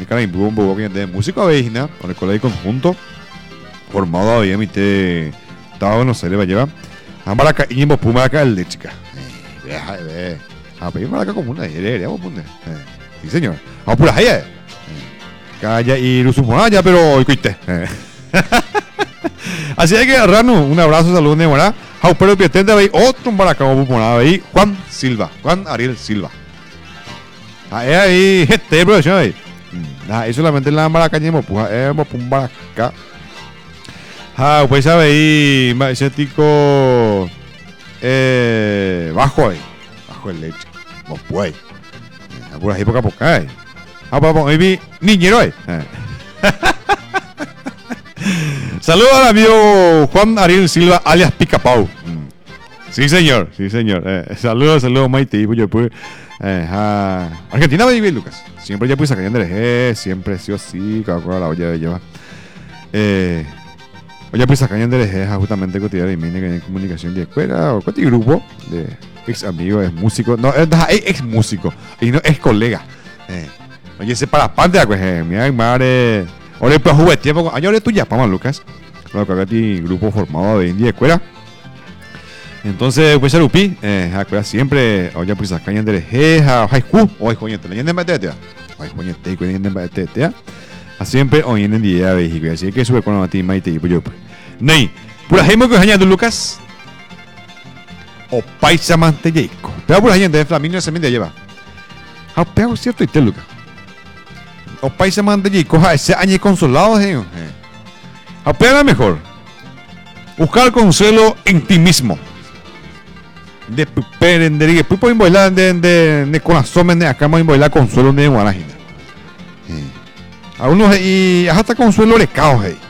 mi cara impuso un poco de música vejina, con el colegio conjunto, formado había mi te, estaba Buenos Aires, va a llevar, a Maraca, y en Pumaraca eléctrica. Deja de ver, a pedir Maraca como una idea, sí señor, a pura jaya, calla y Rusumaya, pero hoy cuite. Así hay que agarrarnos un abrazo, saludos de Morá. Pero que tende ahí otro Maracamo Morá ahí, Juan Silva, Juan Ariel Silva. Ahí, este profesión ahí. Ahí solamente en la Maracaña hemos un Maraca. Pues sabe ahí, ese tico bajo ahí, bajo el leche. No puede. Por ahí poca poca ahí. Pues ahí vi niñero ahí. Saludos al amigo Juan Ariel Silva, alias Picapau. Sí, señor, sí, señor. Saludos, Maite. Pues, Argentina va a vivir, Lucas. Siempre ya pues sacar de siempre sí o sí, cada cual la olla de llevar. Oye, pues sacar de justamente cotidiano y mini en comunicación de escuela o cualquier grupo de ex amigos, es músico. No, es ex músico y no es colega. Oye, ese para parte, pues, mi madre. Ahora pues jugué tiempo, ayer tú ya, vamos Lucas. Claro que acá tiene grupo formado de indie escuela. Entonces, pues Arupi, escuela siempre, oye pues acá en Derejeja, high school, hoy coñete, la yende batetea. Hoy coñete, coñete batetea. Siempre hoy en día México, así que sube con la tima y te digo yo. Nei, pura gente que haña de Lucas. O paisa mantellaico. Pero pura gente de Flamingo se me lleva. Ah, pero cierto y te Lucas. O países mandan coja ese año consolado, apenas mejor. Buscar consuelo en ti mismo. De perender que puedo bailar de corazón de acá me bailar consuelo de guarajina. A unos y hasta consuelo de caos ahí.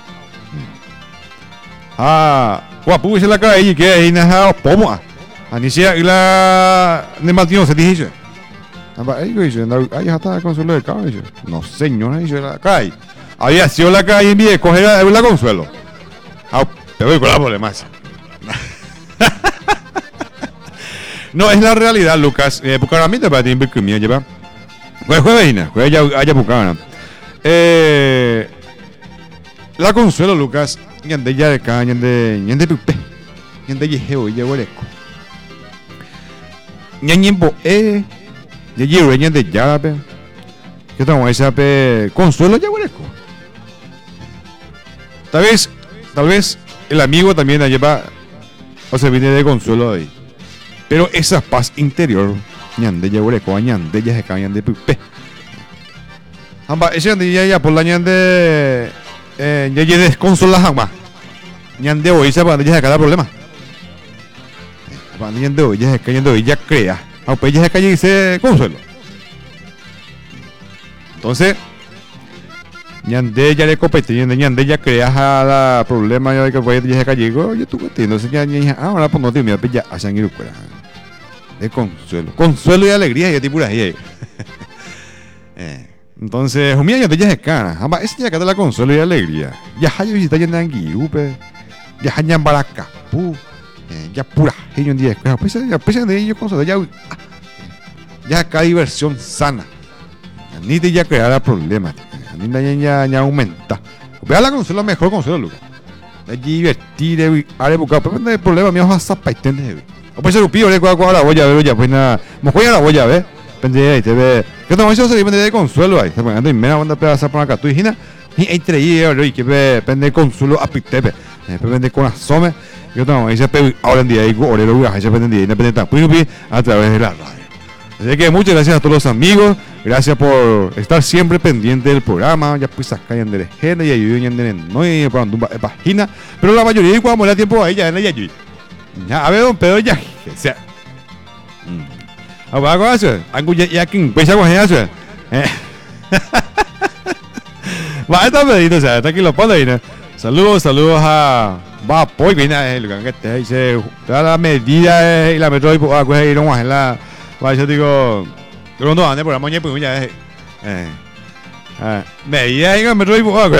Guapu se la cae y que ahí na pomo. Anicia la de Martino se dije. Ahí está consuelo de caballo. No, señor, ahí yo la calle. Había sido la calle en vía coger la consuelo. Te voy con la problemas. No, es la realidad, Lucas. Porque a mí te parece que me lleva. Pues jueves, haya buscado. La consuelo, Lucas. Ñande ya de acá, ñande pipe. Ñande yejeo y yehuereco. Ñañempo, ya reñan de llave. ¿Qué tal ese consuelo ya hueleco? Tal vez el amigo también la lleva o se viene de consuelo ahí. Pero esa paz interior, ñande ya hueleco, ñande ya se caen de pipe. Amba, ese ñande ya por la ñande ya desconsola jamás. Ñande hoy se va ya cada problema. Ñande hoy ya se caen de hoy ya crea. Pues ya se cae y dice consuelo. Entonces, ñande ya le competí, ñande ya creas a problema ya que voy a ya se cae. Yo tuve entonces ya ahora pues no te me ya hacen ir fuera. De consuelo y alegría y tipo ahí. Entonces, humilla ya te ya se cara. Amba, ese ya que te la consuelo y alegría. Ya hay visita ya en Guirupe. Ya hay en Baracapú. Ya pura genio en día escuela, pues de ellos con ya acá diversión sana, ni te ya creará problemas, ni ya aumenta. Vea la consola mejor consola, Lucas. De divertir, haré buscar, pero no hay problema, me vas a zapaitender. O puede ser un pío, le cuadra la olla, ver, ya pues nada, me juega la olla, ve, pende ahí, te ve. ¿Qué tal eso se depende de consuelo ahí? Se pone en media banda pedazo por acá, tú dijiste, y entre y que ve, pende consuelo a pitepe, pende con asome. Yo tengo ese ahora en día hay orero viaje se pretendía independiente a través de la radio. Así que muchas gracias a todos los amigos, gracias por estar siempre pendiente del programa. Ya pues acá en el género y ayudan en no y para página, pero la mayoría cuando da tiempo a ella en ella ya a ver don Pedro ya o sea abajo eso algo ya que pues algo eso va esta pedito o sea está aquí lo pone ahí. Saludos a va pues viene el lugar que te dice la medida y la metro y pues ahí no más la va yo digo no ande por la mañana pues ya medida y la metro y pues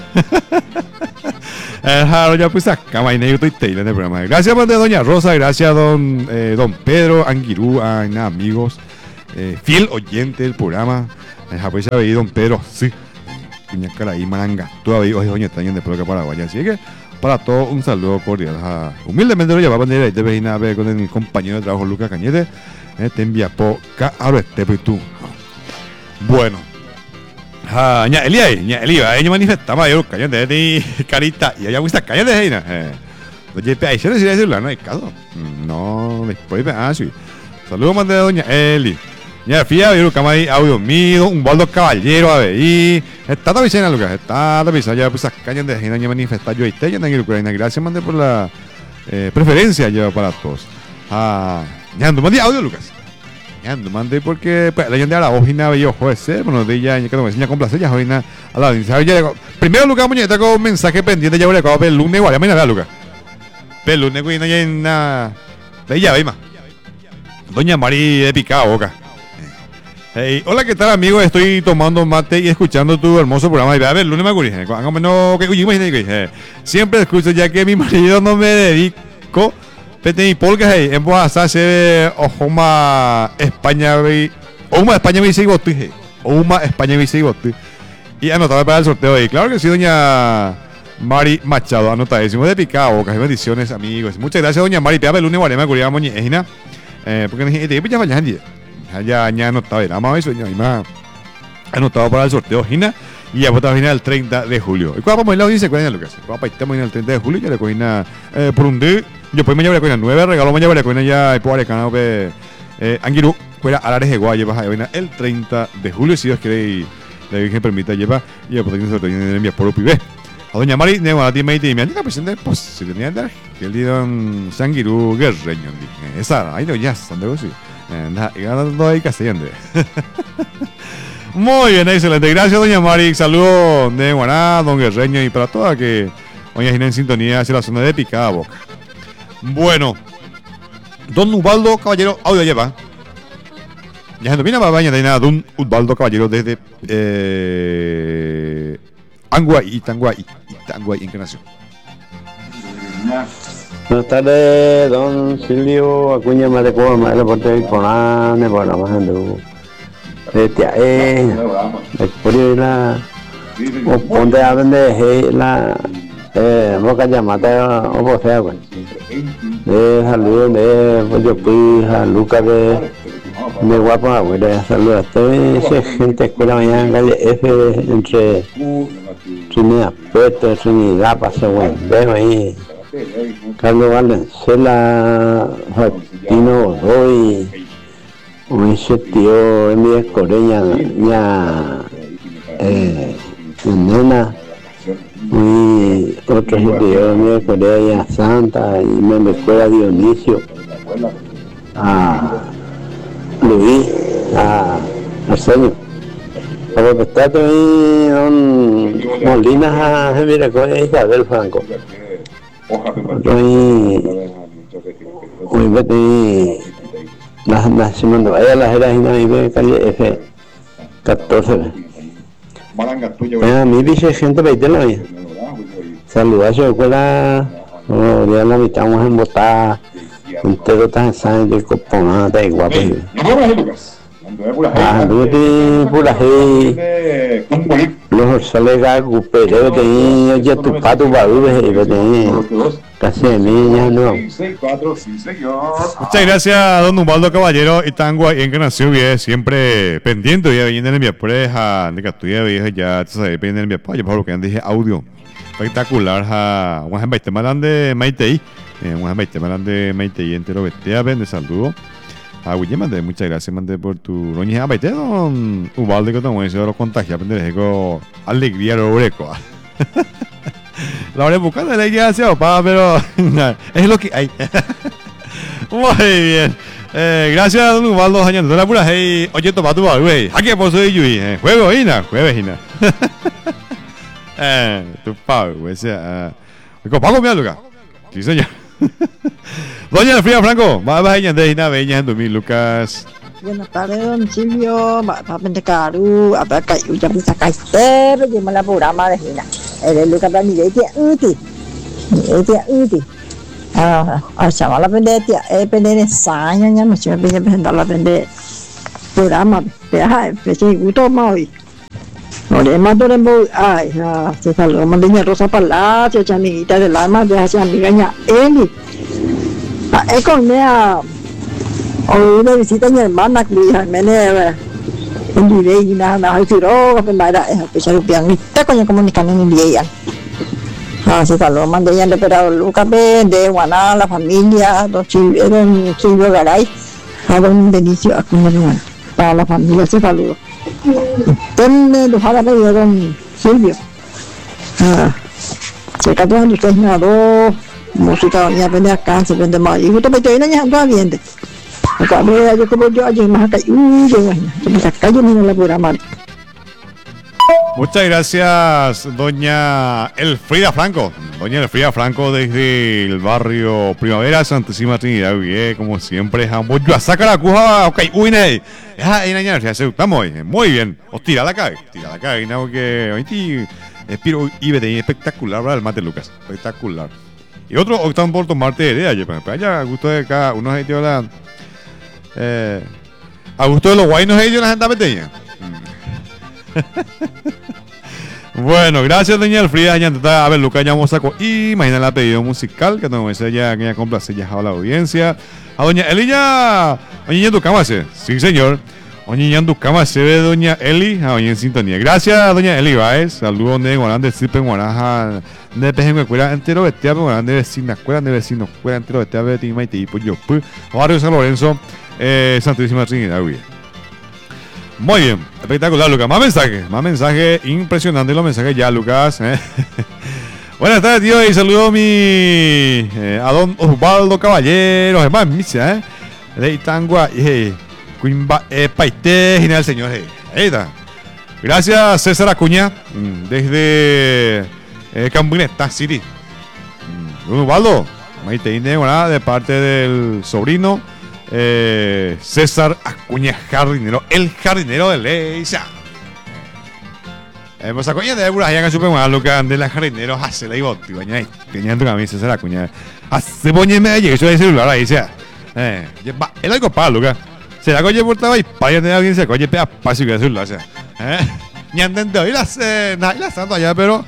ya pues acá vaina yo estoy en el programa. Gracias a doña Rosa, gracias a don Pedro Anguirú, a amigos fiel oyente del programa. Japón se veía don Pedro, sí. Cuña Caraí, Maranga, todavía hoy doña Taña de Proca Paraguaya. Así que para todos un saludo cordial. Humildemente lo llevaba a bandera de Vejina a ver con mi compañero de trabajo Lucas Cañete. Te envía por este tú. Bueno. Ña Eli, ella manifestaba yo Cañete de carita y ella gusta Cañete de Vejina. Oye, ahí se decía celular, no hay caso. No, después, sí. Saludos más de doña Eli. Ya, fíjate, yo nunca más audio mío, un baldo caballero, a ver, y está la vicena, Lucas, está la vicena, ya pues cañas de gente, ya manifestar yo y te, ya no quiero Ucrania, gracias, mande por la preferencia, ya para todos. Ya, no mande audio, Lucas. Ya, no mande porque, pues, la gente de la ojina, yo, juez, bueno, de ella, que no me enseña con placer, ya, ojina, a la audiencia, primero, Lucas, muñeca, con un mensaje pendiente, ya voy a acabar el lunes, igual, ya me nada, Lucas. Pero el lunes, güey, no hay nada, de ella, veima. Doña Mari de Picado, boca. Hey, hola, ¿qué tal, amigos? Estoy tomando mate y escuchando tu hermoso programa. A ver, lunes me ocurre. Siempre escucho, ya que mi marido no me dedico. Pete y polka, hey, en voz a hacer Ojoma España, Oma España me sigo, Oma España me sigo. Y anotaba para el sorteo ahí. Claro que sí, doña Mari Machado, anotadísimo de Picado. Casi bendiciones, amigos. Muchas gracias, doña Mari. Pea el lunes, me ocurría, moñejina. Porque dije, ya vaya, ya anotado, nada más eso, ya más anotado para el sorteo Gina y ya votaba Gina el 30 de julio. ¿Y cuándo vamos a ir la audiencia? ¿Cuál es Lucas? Cuando estamos el 30 de julio, ya le cogina por un día, yo pues me llevo la coina 9 regalos, me llevo la coina ya por el canal de Anguirú, fuera Alares de Guay, llevas a el 30 de julio, si Dios quiere y la Virgen permita, lleva y ya pues sorteo en envías por UPB. A doña Mari, de Guanati, me dice, amiga presente, pues si tenía que el día en Sanguirú, guerreño, esa, ahí no, ya, son de vos, sí. Ganando ahí castellano. Muy bien, excelente. Gracias, doña Mari. Saludos de Guaná, don Guerreño y para toda que hoy está en sintonía hacia la zona de Picada Boca. Bueno, don Ubaldo Caballero, audio lleva. Ya se para baña de nada, don Ubaldo Caballero desde Anguay, Encarnación. Buenas tardes, don Silvio Acuña Matecoa, madre por Telefonane, por la más de por la o ponte a vender la boca llamada o por sea, de saludos de pollo pija, Lucas de guapa, abuela, saludos a toda esa gente escuela mañana calle F entre Trinidad Puerto, Trinidad, Paso Buen, veo ahí. Carlos Valenzuela, Fatino Godoy, ese tío Emías Coreña, ya Nena, y otro tío Emías Coreña, Santa, y me escuela Dionisio, a Luis, a Arsenio. Pero que está también don Molina, a Isabel Franco. Hoy vete las semana vaya las eras y no hay calle F 14. A mí dice gente veinte la mía. Saludos a su escuela, ya la mitad vamos a embotar entero tan sangre de coponata y guapo. Pura los sales pero tenía ya tu pato baúl casi de niña no. Muchas gracias, don Ubaldo Caballero y Tangua y Encarnación, siempre pendiente, ya viendo en mi preja de Catuya vieja, ya se sabe pendiente en mi apoyo por lo que dije audio espectacular, ha un ejemplo de Maitei, un ejemplo de Maitei entero bestia, de saludo. Oye, mande, muchas gracias, mande por tu roña. Baite, don Ubaldo, que tengo eso, lo contagia, pendejo, alegría, lo breco. La hora de buscar la alegría hacia papá, pero es lo que hay. Muy bien. Gracias, don Ubaldo, añadiendo la pura, hey, oye, toma tu bar, güey. Aquí por soy Yui, juego, Ina, jueves, Ina. Tu pavo, güey, sea. ¿Pago mi lugar? Sí, señor. Doña Frida Franco, va a ir de Ina Beña en 2000, Lucas. Buenas tardes, don Silvio. Va a vender caro. A ver, ya me sacáis, pero yo me la programa de Gina. El Lucas para mi tía Uti. Mi tía Uti. Chama la vender, tía. Vender en Saña, ya no se me presentar la vender. programa, peaje, pese gusto más hoy. Ahora más todo el mundo, ay, se salió mandeña Rosa Palacio, chamiguita del alma, de hacia amigaña Eli. Es con mea, hoy me visita mi hermana, Luis Jiménez, en Libey, y nada, hay tiro, que me era, pues ya lo pian, está con comunicando en Libey. Se salió mandeña de Perado Lucas, de Guaná, la familia, don Silvio Garay, a don Benicio Acuña, para la familia se saludó. Los árabes de don Silvio. Se cató en ustedes nada, música doña vende acá, se vende más. Y justo me estoy enseñando a bien. Acá me yo como yo allí más acá, yo me acá yo no la puedo amar. Muchas gracias, doña Elfrida Franco. Doña Elfrida Franco desde el barrio Primavera, Santísima Trinidad, como siempre. Yo a sacar la cuja, ok, uy, ney. Estamos muy bien. Os tira la cabina, porque hoy espero y espectacular para el mate, Lucas. Espectacular. Y otro, optan por tomarte idea, pero allá, a gusto de cada uno de ellos, a gusto de los guaynos de ellos, la gente pequeña. Bueno, gracias doña Elfrida. A ver, Lucas, ya vamos a imagina el pedido musical que tengo que ya complace ya a la audiencia. A doña Eli ya. Oye, tu cama se. Sí, señor. Oye, ya tu cama se ve doña Eli. A en sintonía. Gracias, doña Eli Baez. Saludos de Guarán de Cipen Guaraja. De Pejengue Cuera entero de Teape, Guarán de vecinas Cuera, de vecinos Cuera entero de Teape, de Tima y Tipo, yo. Barrio San Lorenzo, Santísima Trinidad, güey. Muy bien, espectacular, Lucas. Más mensajes, impresionante los mensajes ya, Lucas. Buenas tardes, tío, y saludo a don Osvaldo Caballero, además, misa, de Itangua, Paité, general señor, ahí está. Gracias, César Acuña, desde Cambineta City. Don Osvaldo, Maite de parte del sobrino. César Acuña Jardinero, el jardinero de Leisa. Pues Acuña de Buras, ya que supe más lo que ande la jardinero, hace la iboti, baña, tenía tu camisa, César Acuña. Hace poñeme de llegue, el celular ahí, sea. El algo para, Lucas. Se la coñe portaba y para de alguien se coñe pega paso que el celular, sea. Ni antes de hoy las santo allá, pero.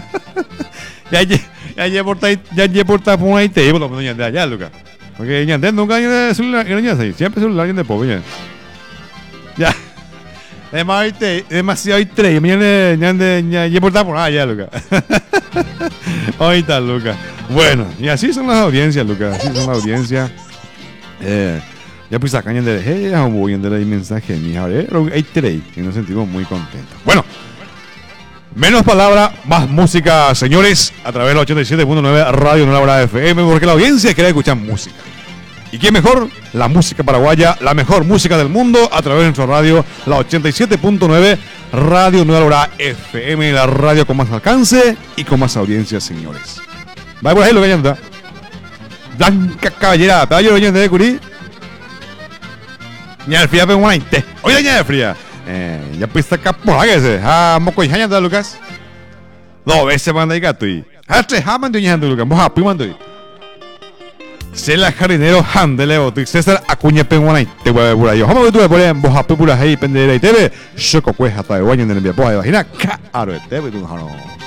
Ya porta por ahí te llevo lo menos de allá, Lucas. Porque ya nunca hay celular, siempre celular alguien de pobre. Ya. Demasiado hay tres. Ya porta por allá, Lucas. Ahí está, Lucas. Bueno, y así son las audiencias, Lucas. Así son las audiencias. Ya pues acá de voy a dar el mensaje. Hay tres y nos sentimos muy contentos. Bueno. Menos palabra, más música, señores, a través de la 87.9 Radio Nueva Hora FM, porque la audiencia quiere escuchar música. ¿Y quién mejor? La música paraguaya, la mejor música del mundo, a través de nuestra radio, la 87.9 Radio Nueva Hora FM, la radio con más alcance y con más audiencia, señores. Va por ahí lo que anda. Blanca Caballera, caballero de Curí. Ña Fría Peguainte. Oye, Ña Fría. Ya pista capo, que se moco y anda, Lucas. 2 veces manda y gato y hasta mando y anda, Lucas. Moja mando y se la jardinero handele o César Acuña Penguanay te voy a ver por ahí. Vamos a ver tú por ahí moja por ahí pendera y TV. Choco cueja hasta de baño en el envío. Pues imagina, claro, TV tú no.